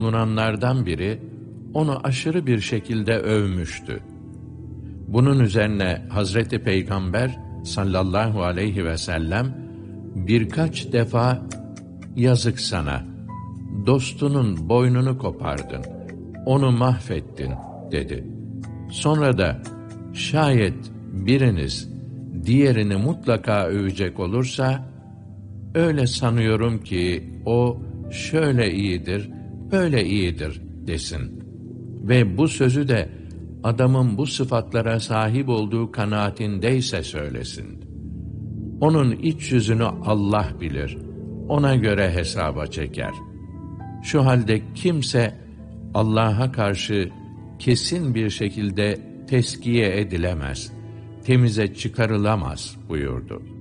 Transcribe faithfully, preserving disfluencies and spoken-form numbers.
bulunanlardan biri onu aşırı bir şekilde övmüştü. Bunun üzerine Hazreti Peygamber sallallahu aleyhi ve sellem birkaç defa yazık sana, dostunun boynunu kopardın, onu mahvettin dedi. Sonra da şayet biriniz diğerini mutlaka övecek olursa, öyle sanıyorum ki o şöyle iyidir, böyle iyidir desin. Ve bu sözü de adamın bu sıfatlara sahip olduğu kanaatindeyse söylesin. Onun iç yüzünü Allah bilir, ona göre hesaba çeker. Şu halde kimse Allah'a karşı kesin bir şekilde teskiye edilemez, temize çıkarılamaz buyurdu.